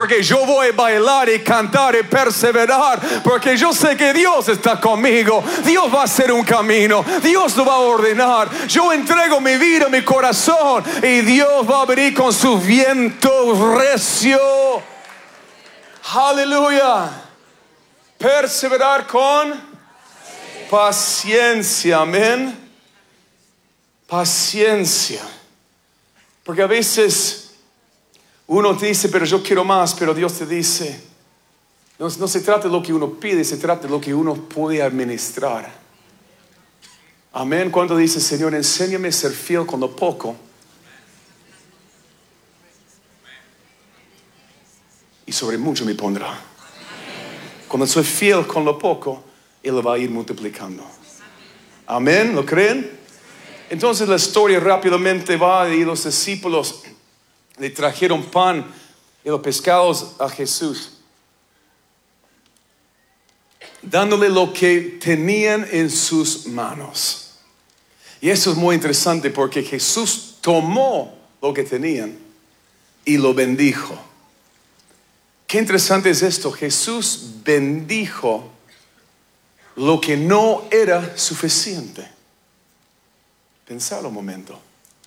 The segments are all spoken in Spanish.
porque yo voy a bailar y cantar y perseverar, porque yo sé que Dios está conmigo. Dios va a hacer un camino, Dios lo va a ordenar. Yo entrego mi vida, mi corazón, y Dios va a venir con su viento recio. Aleluya. Perseverar con paciencia, amén. Paciencia. Porque a veces uno te dice, pero yo quiero más, pero Dios te dice, no se trata de lo que uno pide, se trata de lo que uno puede administrar. Amén. Cuando dice, Señor, enséñame a ser fiel con lo poco, y sobre mucho me pondrá. Cuando soy fiel con lo poco, Él lo va a ir multiplicando. Amén. ¿Lo creen? Entonces la historia rápidamente va, y los discípulos le trajeron pan y los pescados a Jesús, dándole lo que tenían en sus manos. Y eso es muy interesante, porque Jesús tomó lo que tenían y lo bendijo. Qué interesante es esto. Jesús bendijo lo que no era suficiente. Pensad un momento.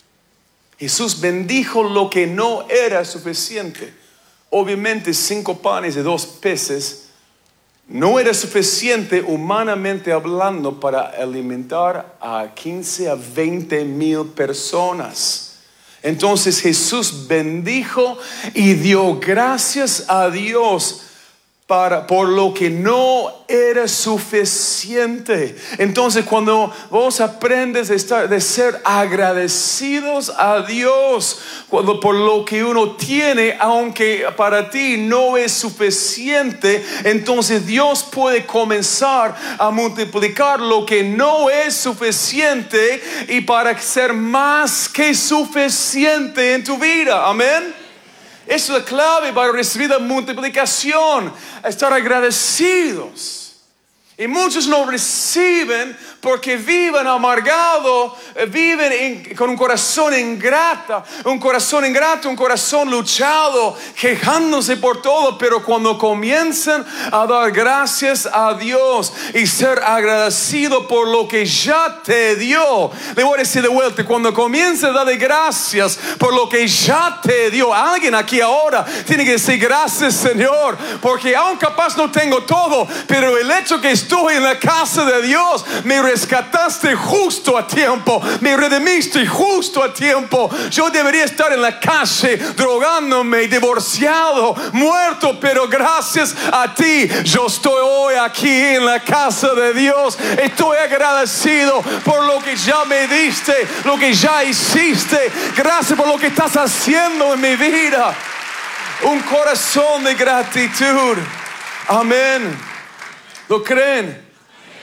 Jesús bendijo lo que no era suficiente. Obviamente 5 panes y 2 peces no era suficiente, humanamente hablando, para alimentar a 15 a 20 mil personas. Entonces Jesús bendijo y dio gracias a Dios por lo que no era suficiente. Entonces cuando vos aprendes de ser agradecidos a Dios por lo que uno tiene, aunque para ti no es suficiente, entonces Dios puede comenzar a multiplicar lo que no es suficiente, y para ser más que suficiente en tu vida. Amén. Esa es la clave para recibir la multiplicación, estar agradecidos. Y muchos no reciben porque viven amargados, viven con un corazón ingrato, un corazón luchado, quejándose por todo. Pero cuando comienzan a dar gracias a Dios y ser agradecido por lo que ya te dio, le voy a decir de vuelta, cuando comienzas a darle gracias por lo que ya te dio, alguien aquí ahora tiene que decir, gracias Señor, porque aún capaz no tengo todo, pero el hecho que estoy en la casa de Dios, me rescataste justo a tiempo, me redimiste justo a tiempo. Yo debería estar en la calle drogándome, divorciado, muerto, pero gracias a ti yo estoy hoy aquí en la casa de Dios. Estoy agradecido por lo que ya me diste, lo que ya hiciste. Gracias por lo que estás haciendo en mi vida. Un corazón de gratitud. Amén. ¿Lo creen?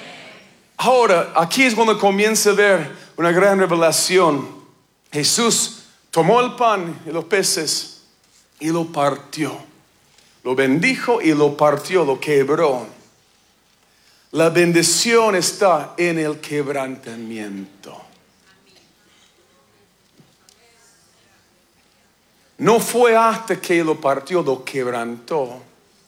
Ahora, aquí es cuando comienza a ver una gran revelación. Jesús tomó el pan y los peces y lo partió. Lo bendijo y lo partió, lo quebró. La bendición está en el quebrantamiento. No fue hasta que lo partió, lo quebrantó.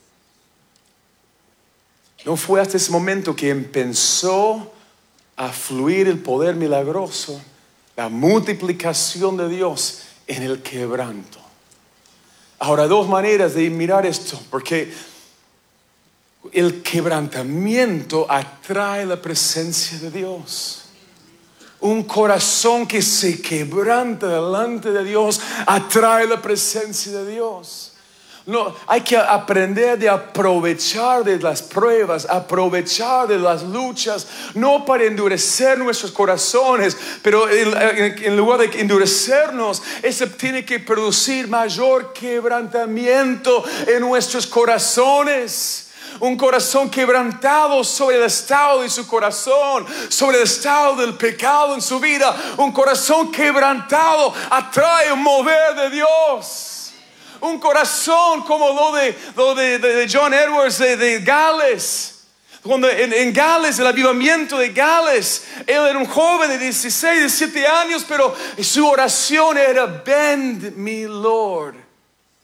No fue hasta ese momento que empezó a fluir el poder milagroso, la multiplicación de Dios en el quebranto. Ahora, 2 maneras de mirar esto, porque el quebrantamiento atrae la presencia de Dios. Un corazón que se quebranta delante de Dios atrae la presencia de Dios. No, hay que aprender de aprovechar de las pruebas, aprovechar de las luchas, no para endurecer nuestros corazones, pero en lugar de endurecernos, eso tiene que producir mayor quebrantamiento en nuestros corazones. Un corazón quebrantado sobre el estado de su corazón, sobre el estado del pecado en su vida. Un corazón quebrantado atrae un mover de Dios. Un corazón como lo de John Edwards de Gales. Cuando en Gales, el avivamiento de Gales, él era un joven de 16, 17 años, pero su oración era, bend me, Lord.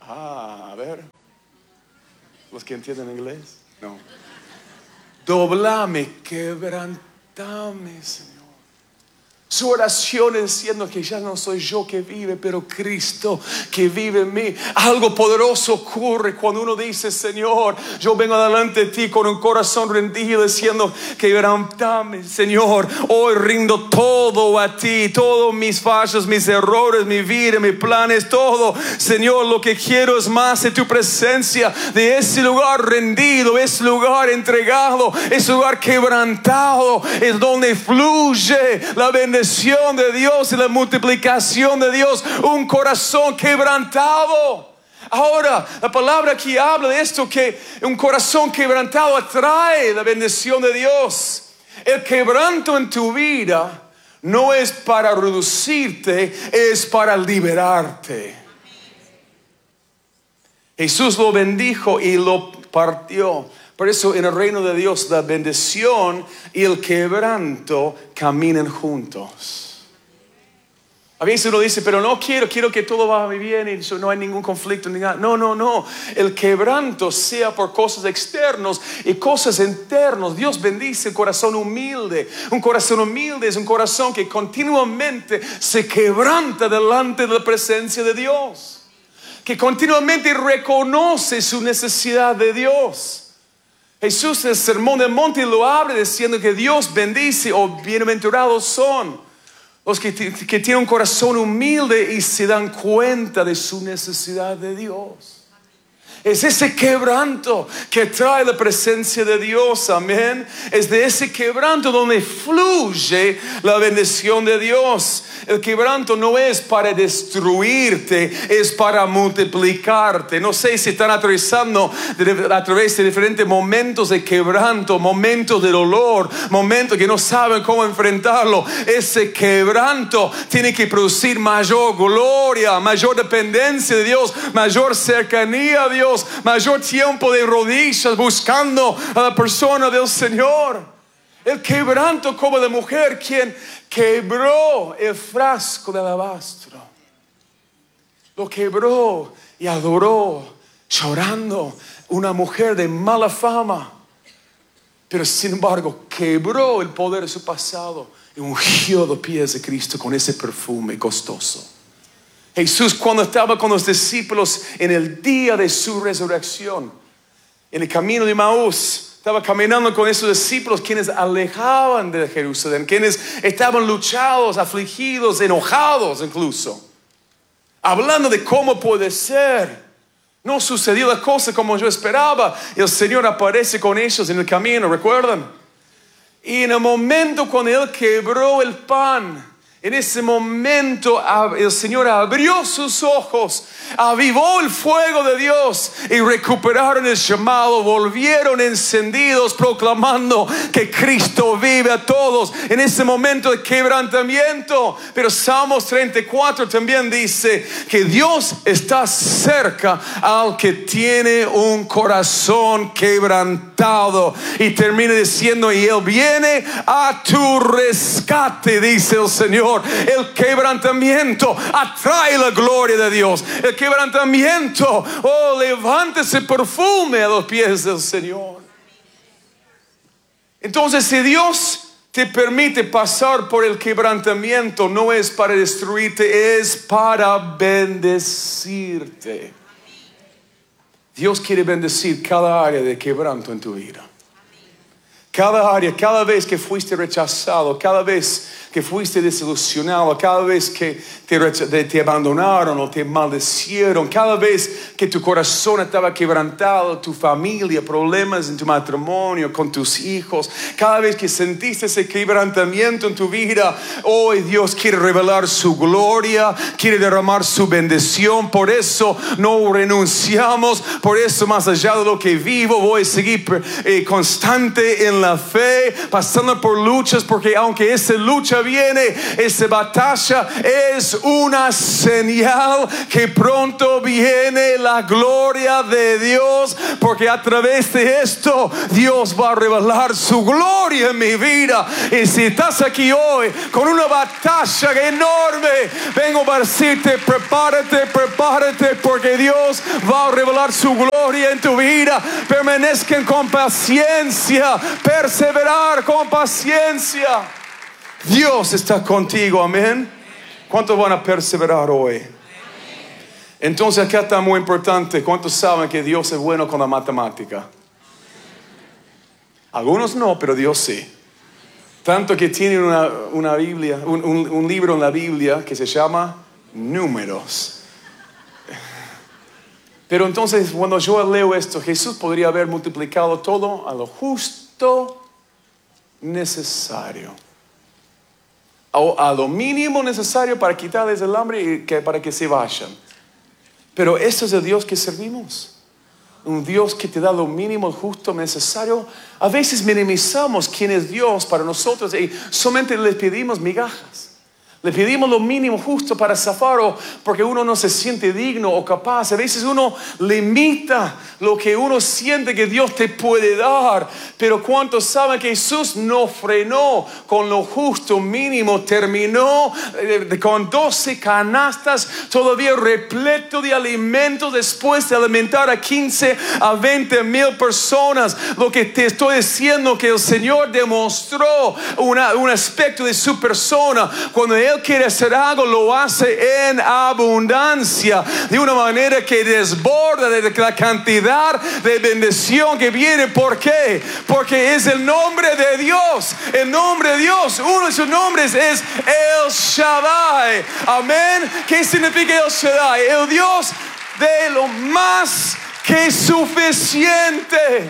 A ver. ¿Los que entienden inglés? No. Doblame, quebrantame, Señor. Su oración es diciendo que ya no soy yo que vive, pero Cristo que vive en mí. Algo poderoso ocurre cuando uno dice: Señor, yo vengo delante de ti con un corazón rendido, diciendo: quebrantame, Señor. Hoy rindo todo a ti, todos mis fallos, mis errores, mi vida, mis planes, todo. Señor, lo que quiero es más de tu presencia, de ese lugar rendido, ese lugar entregado, ese lugar quebrantado, es donde fluye la bendición de Dios y la multiplicación de Dios. Un corazón quebrantado. Ahora, la palabra aquí habla de esto, que un corazón quebrantado atrae la bendición de Dios. El quebranto en tu vida no es para reducirte, es para liberarte. Jesús lo bendijo y lo partió. Por eso en el reino de Dios la bendición y el quebranto caminan juntos. A veces uno dice: pero no quiero que todo vaya bien y no hay ningún conflicto ni nada. No. El quebranto sea por cosas externas y cosas internas. Dios bendice el corazón humilde. Un corazón humilde es un corazón que continuamente se quebranta delante de la presencia de Dios, que continuamente reconoce su necesidad de Dios. Jesús en el Sermón del Monte lo abre diciendo que Dios bendice, o bienaventurados son los que tienen un corazón humilde y se dan cuenta de su necesidad de Dios. Es ese quebranto que trae la presencia de Dios, amén. Es de ese quebranto donde fluye la bendición de Dios. El quebranto no es para destruirte, es para multiplicarte. No sé si están atravesando a través de diferentes momentos de quebranto, momentos de dolor, momentos que no saben cómo enfrentarlo. Ese quebranto tiene que producir mayor gloria, mayor dependencia de Dios, mayor cercanía a Dios, mayor tiempo de rodillas buscando a la persona del Señor. El quebranto como la mujer quien quebró el frasco de alabastro. Lo quebró y adoró, llorando. Una mujer de mala fama, pero sin embargo quebró el poder de su pasado y ungió los pies de Cristo con ese perfume costoso. Jesús, cuando estaba con los discípulos en el día de su resurrección, en el camino de Maús, estaba caminando con esos discípulos quienes alejaban de Jerusalén, quienes estaban luchados, afligidos, enojados incluso, hablando de cómo puede ser. No sucedió la cosa como yo esperaba. El Señor aparece con ellos en el camino, ¿recuerdan? Y en el momento cuando Él quebró el pan, en ese momento el Señor abrió sus ojos, avivó el fuego de Dios y recuperaron el llamado, volvieron encendidos proclamando que Cristo vive a todos en ese momento de quebrantamiento. Pero Salmos 34 también dice que Dios está cerca al que tiene un corazón quebrantado, y termina diciendo: y Él viene a tu rescate, dice el Señor. El quebrantamiento atrae la gloria de Dios. El quebrantamiento, levanta ese perfume a los pies del Señor. Entonces, si Dios te permite pasar por el quebrantamiento, no es para destruirte, es para bendecirte. Dios quiere bendecir cada área de quebranto en tu vida. Cada área, cada vez que fuiste rechazado, cada vez que fuiste desilusionado, cada vez que te abandonaron o te maldecieron, cada vez que tu corazón estaba quebrantado, tu familia, problemas en tu matrimonio, con tus hijos, cada vez que sentiste ese quebrantamiento en tu vida, hoy Dios quiere revelar su gloria, quiere derramar su bendición. Por eso no renunciamos, por eso más allá de lo que vivo voy a seguir constante en la fe, pasando por luchas, porque aunque esa lucha viene. Esa batalla es una señal que pronto viene la gloria de Dios, porque a través de esto Dios va a revelar su gloria en mi vida. Y si estás aquí hoy con una batalla enorme, vengo para decirte: prepárate, porque Dios va a revelar su gloria en tu vida. Permanezcan con paciencia, perseverar con paciencia. Dios está contigo, amén. ¿Cuántos van a perseverar hoy? Entonces acá está muy importante: ¿cuántos saben que Dios es bueno con la matemática? Algunos no, pero Dios sí. Tanto que tiene una Biblia, un libro en la Biblia que se llama Números. Pero entonces, cuando yo leo esto, Jesús podría haber multiplicado todo a lo justo necesario, a lo mínimo necesario para quitarles el hambre y para que se vayan. Pero este es el Dios que servimos. Un Dios que te da lo mínimo, justo, necesario. A veces minimizamos quién es Dios para nosotros y solamente le pedimos migajas. Le pedimos lo mínimo justo para zafar, o porque uno no se siente digno o capaz. A veces uno limita lo que uno siente que Dios te puede dar. Pero ¿cuántos saben que Jesús no frenó con lo justo mínimo? Terminó con 12 canastas, todavía repleto de alimentos, después de alimentar a 15 a 20 mil personas. Lo que te estoy diciendo, que el Señor demostró un aspecto de su persona. Cuando Él quiere hacer algo, lo hace en abundancia, de una manera que desborda de la cantidad de bendición que viene. ¿Por qué? Porque es el nombre de Dios. El nombre de Dios, uno de sus nombres es El Shaddai. Amén. ¿Qué significa El Shaddai? El Dios de lo más que suficiente.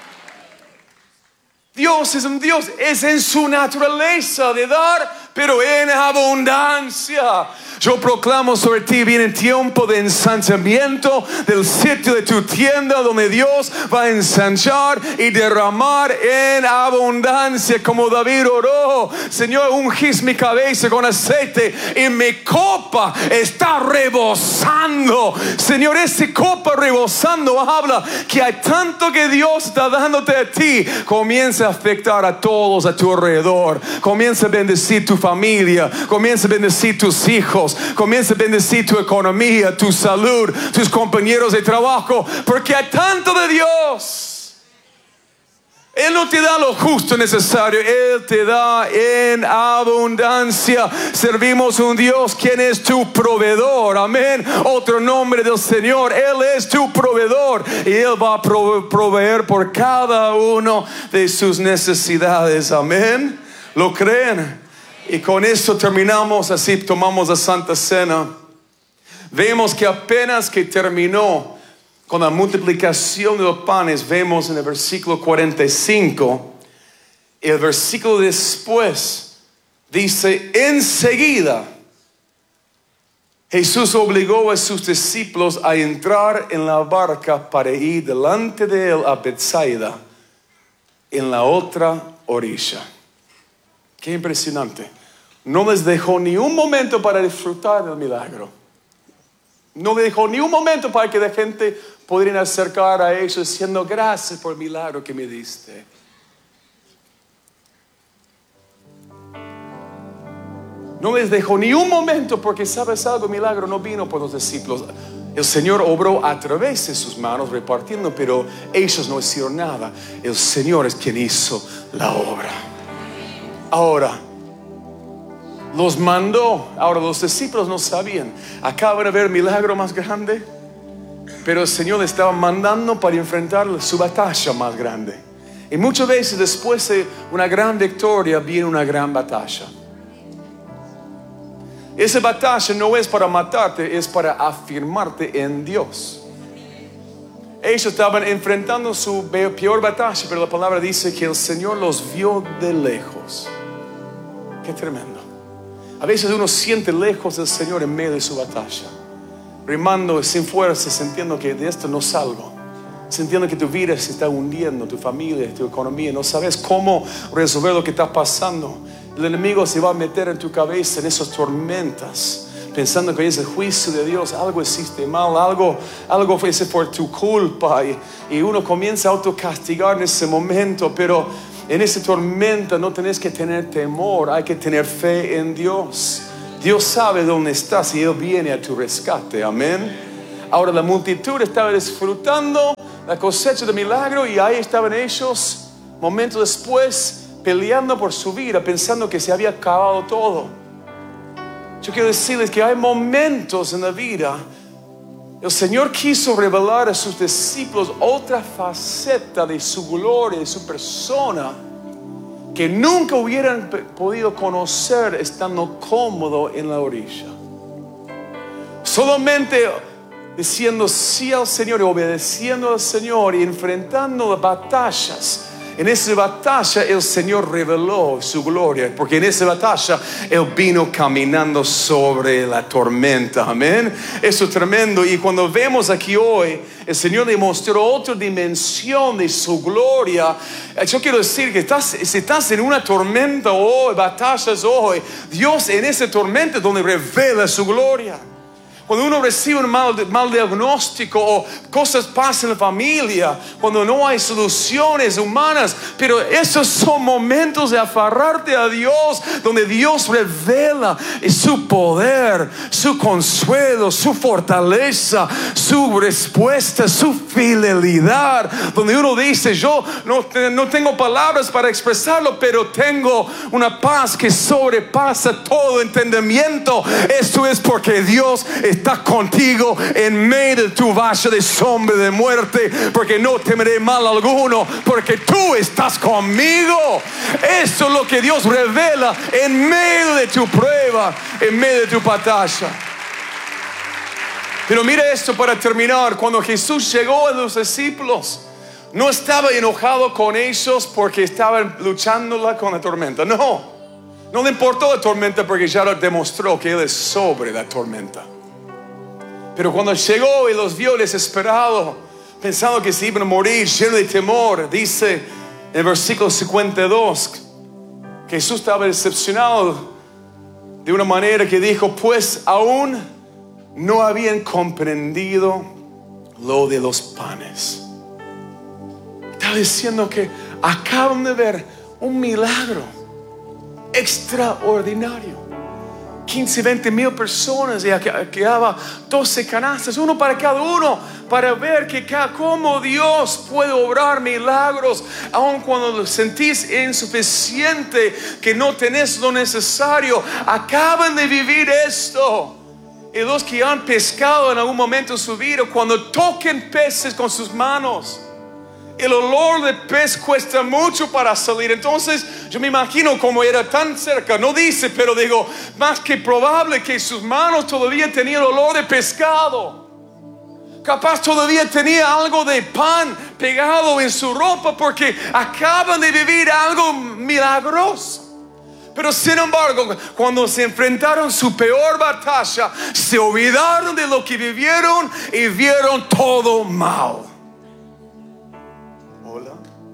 Dios es un Dios, es en su naturaleza de dar, pero en abundancia. Yo proclamo sobre ti: viene tiempo de ensanchamiento del sitio de tu tienda, donde Dios va a ensanchar y derramar en abundancia, como David oró: Señor, ungís mi cabeza con aceite y mi copa está rebosando. Señor, esa copa rebosando habla que hay tanto que Dios está dándote a ti. Comienza a afectar a todos a tu alrededor. Comienza a bendecir tu familia, comienza a bendecir tus hijos, comienza a bendecir tu economía, tu salud, tus compañeros de trabajo, porque hay tanto de Dios. Él no te da lo justo necesario, Él te da en abundancia. Servimos un Dios quien es tu proveedor, amén. Otro nombre del Señor: Él es tu proveedor, y Él va a proveer por cada uno de sus necesidades, amén. ¿Lo creen? Y con esto terminamos. Así tomamos la Santa Cena. Vemos que apenas que terminó con la multiplicación de los panes, vemos en el versículo 45, el versículo después dice: enseguida Jesús obligó a sus discípulos a entrar en la barca para ir delante de él a Betsaida, en la otra orilla. Qué impresionante. No les dejó ni un momento para disfrutar del milagro. No les dejó ni un momento para que la gente pudiera acercar a ellos diciendo: gracias por el milagro que me diste. No les dejó ni un momento, porque sabes algo, el milagro no vino por los discípulos. El Señor obró a través de sus manos repartiendo, pero ellos no hicieron nada. El Señor es quien hizo la obra. Ahora los mandó. Ahora los discípulos no sabían. Acaban de ver el milagro más grande, pero el Señor les estaba mandando para enfrentar su batalla más grande. Y muchas veces después de una gran victoria viene una gran batalla. Esa batalla no es para matarte, es para afirmarte en Dios. Ellos estaban enfrentando su peor batalla, pero la palabra dice que el Señor los vio de lejos. Qué tremendo. A veces uno siente lejos del Señor en medio de su batalla, remando sin fuerza, sintiendo que de esto no salgo, sintiendo que tu vida se está hundiendo, tu familia, tu economía, no sabes cómo resolver lo que está pasando. El enemigo se va a meter en tu cabeza en esas tormentas, pensando que es el juicio de Dios. Algo hiciste mal, algo fue por tu culpa, y uno comienza a autocastigar en ese momento. Pero en esa tormenta no tenés que tener temor, hay que tener fe en Dios. Dios sabe dónde estás y Él viene a tu rescate. Amén. Ahora la multitud estaba disfrutando la cosecha de milagro, y ahí estaban ellos momentos después peleando por su vida, pensando que se había acabado todo. Yo quiero decirles que hay momentos en la vida, el Señor quiso revelar a sus discípulos otra faceta de su gloria, de su persona, que nunca hubieran podido conocer estando cómodo en la orilla. Solamente diciendo sí al Señor y obedeciendo al Señor y enfrentando las batallas. En esa batalla el Señor reveló su gloria, porque en esa batalla Él vino caminando sobre la tormenta. Amén. Eso es tremendo. Y cuando vemos aquí hoy, el Señor demostró otra dimensión de su gloria. Yo quiero decir que si estás en una tormenta hoy, batallas hoy, Dios en esa tormenta es donde revela su gloria. Cuando uno recibe un mal diagnóstico, o cosas pasan en la familia, cuando no hay soluciones humanas, pero esos son momentos de aferrarte a Dios, donde Dios revela su poder, su consuelo, su fortaleza, su respuesta, su fidelidad, donde uno dice: yo no tengo palabras para expresarlo, pero tengo una paz que sobrepasa todo entendimiento. Esto es porque Dios está contigo en medio de tu valle de sombra de muerte, porque no temeré mal alguno, porque tú estás conmigo. Eso es lo que Dios revela en medio de tu prueba, en medio de tu batalla. Pero mira esto para terminar. Cuando Jesús llegó a los discípulos, no estaba enojado con ellos porque estaban luchándola con la tormenta. No le importó la tormenta, porque ya lo demostró que Él es sobre la tormenta. Pero cuando llegó y los vio desesperados, pensando que se iban a morir, lleno de temor, dice en el versículo 52, que Jesús estaba decepcionado de una manera que dijo: pues aún no habían comprendido lo de los panes. Estaba diciendo que acaban de ver un milagro extraordinario. 15, 20 mil personas, y quedaba 12 canastas, uno para cada uno, para ver cómo Dios puede obrar milagros, aun cuando lo sentís insuficiente, que no tenés lo necesario. Acaban de vivir esto. Y los que han pescado en algún momento de su vida, cuando toquen peces con sus manos, el olor de pez cuesta mucho para salir. Entonces yo me imagino como era tan cerca. No dice, pero digo, más que probable que sus manos todavía tenían olor de pescado. Capaz todavía tenía algo de pan pegado en su ropa, porque acaban de vivir algo milagroso. Pero sin embargo, cuando se enfrentaron su peor batalla, se olvidaron de lo que vivieron y vieron todo mal. Hola.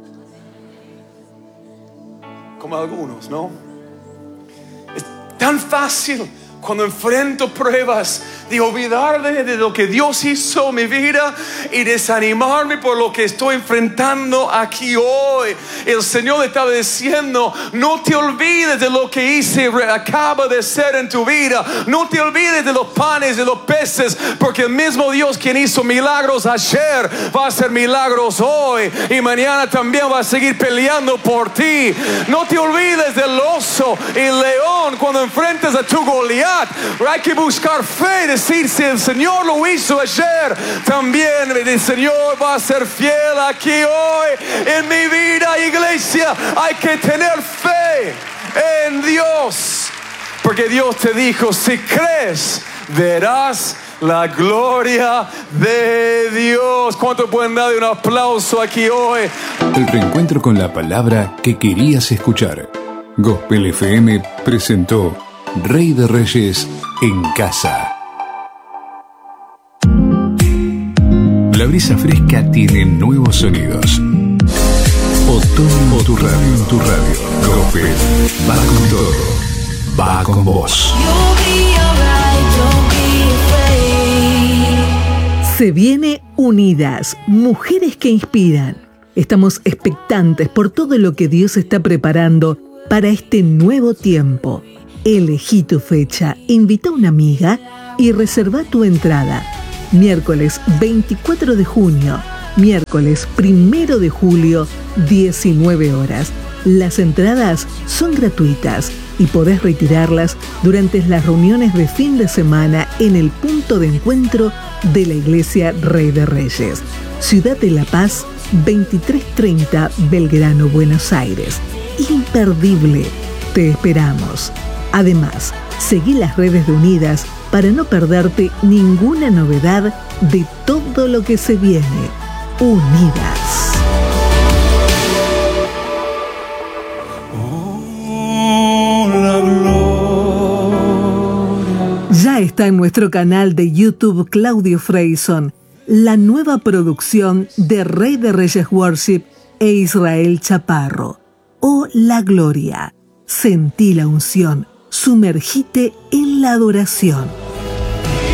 Como algunos, ¿no? Es tan fácil cuando enfrento pruebas de olvidarme de lo que Dios hizo en mi vida y desanimarme por lo que estoy enfrentando aquí hoy. El Señor le estaba diciendo: no te olvides de lo que hice, acaba de ser en tu vida. No te olvides de los panes, de los peces, porque el mismo Dios quien hizo milagros ayer va a hacer milagros hoy, y mañana también va a seguir peleando por ti. No te olvides del oso y el león cuando enfrentas a tu Goliat. Hay que buscar fe, decir: si el Señor lo hizo ayer, también el Señor va a ser fiel aquí hoy en mi vida. Iglesia, hay que tener fe en Dios, porque Dios te dijo: si crees, verás la gloria de Dios. ¿Cuánto pueden darle un aplauso aquí hoy? El reencuentro con la palabra que querías escuchar. Gospel FM presentó Rey de Reyes en casa. La brisa fresca tiene nuevos sonidos. Otoño en tu radio. Gospel va con todo. Va con vos. Se viene Unidas, mujeres que inspiran. Estamos expectantes por todo lo que Dios está preparando para este nuevo tiempo. Elegí tu fecha, invita a una amiga y reserva tu entrada. Miércoles 24 de junio, miércoles 1 de julio, 19 horas. Las entradas son gratuitas y podés retirarlas durante las reuniones de fin de semana en el punto de encuentro de la Iglesia Rey de Reyes. Ciudad de La Paz, 2330 Belgrano, Buenos Aires. Imperdible. Te esperamos. Además, seguí las redes de Unidas para no perderte ninguna novedad de todo lo que se viene. Unidas. Ya está en nuestro canal de YouTube Claudio Freyson, la nueva producción de Rey de Reyes Worship e Israel Chaparro. Oh, la gloria. Sentí la unción. Sumergite en la adoración.